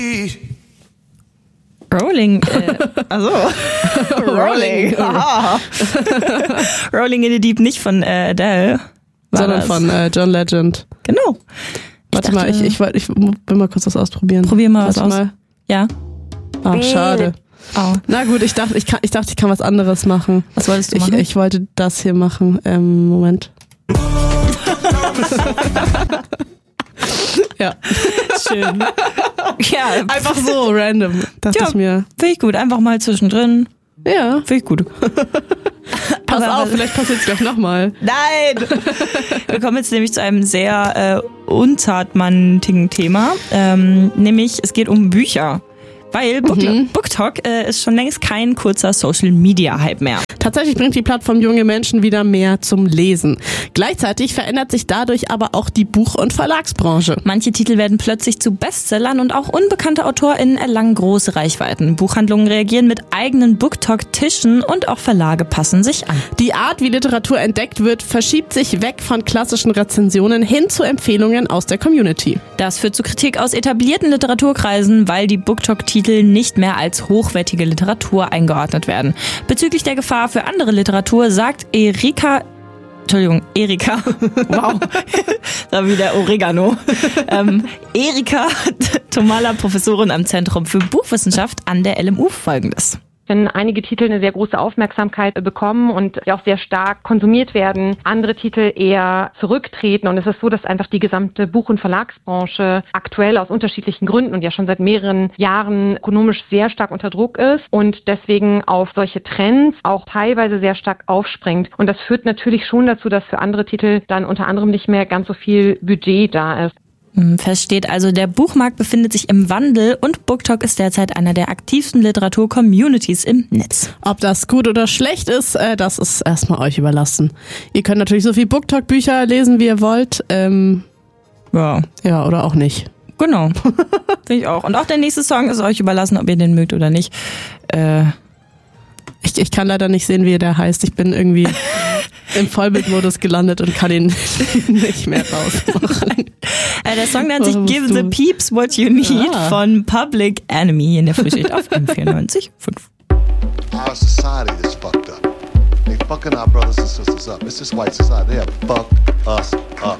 Rolling. Rolling. Rolling in the Deep, nicht von Adele. Sondern von John Legend. Genau. Warte mal, ich will mal kurz was ausprobieren. Probier mal was aus. Ja. Ah, schade. Oh. Na gut, ich dachte, ich kann was anderes machen. Was wolltest du machen? Ich wollte das hier machen. Moment. Ja. Schön. Ja, einfach so random, dachte ich mir. Finde ich gut, einfach mal zwischendrin. Ja. Finde ich gut. Pass auf, vielleicht passiert es gleich nochmal. Nein! Wir kommen jetzt nämlich zu einem sehr unzartmantigen Thema. Nämlich, es geht um Bücher. Weil BookTok ist schon längst kein kurzer Social-Media-Hype mehr. Tatsächlich bringt die Plattform junge Menschen wieder mehr zum Lesen. Gleichzeitig verändert sich dadurch aber auch die Buch- und Verlagsbranche. Manche Titel werden plötzlich zu Bestsellern und auch unbekannte AutorInnen erlangen große Reichweiten. Buchhandlungen reagieren mit eigenen BookTok-Tischen und auch Verlage passen sich an. Die Art, wie Literatur entdeckt wird, verschiebt sich weg von klassischen Rezensionen hin zu Empfehlungen aus der Community. Das führt zu Kritik aus etablierten Literaturkreisen, weil die BookTok-Titel nicht mehr als hochwertige Literatur eingeordnet werden. Bezüglich der Gefahr für andere Literatur sagt Erika, wow, da wieder Oregano. Erika Tomala, Professorin am Zentrum für Buchwissenschaft an der LMU, Folgendes. Wenn einige Titel eine sehr große Aufmerksamkeit bekommen und auch sehr stark konsumiert werden, andere Titel eher zurücktreten. Und es ist so, dass einfach die gesamte Buch- und Verlagsbranche aktuell aus unterschiedlichen Gründen und ja schon seit mehreren Jahren ökonomisch sehr stark unter Druck ist und deswegen auf solche Trends auch teilweise sehr stark aufspringt. Und das führt natürlich schon dazu, dass für andere Titel dann unter anderem nicht mehr ganz so viel Budget da ist. Fest steht also, der Buchmarkt befindet sich im Wandel und BookTok ist derzeit einer der aktivsten Literatur-Communities im Netz. Ob das gut oder schlecht ist, das ist erstmal euch überlassen. Ihr könnt natürlich so viel BookTok-Bücher lesen, wie ihr wollt. Ja, oder auch nicht. Genau, finde ich auch. Und auch der nächste Song ist euch überlassen, ob ihr den mögt oder nicht. Ich kann leider nicht sehen, wie der heißt. Ich bin irgendwie im Vollbildmodus gelandet und kann ihn nicht mehr rausmachen. Der Song nennt sich Give the Peeps What You Need von Public Enemy in der Frühschicht auf M94.5. Our society is fucked up. They fucking our brothers and sisters up. It's this white society. They have fucked us up.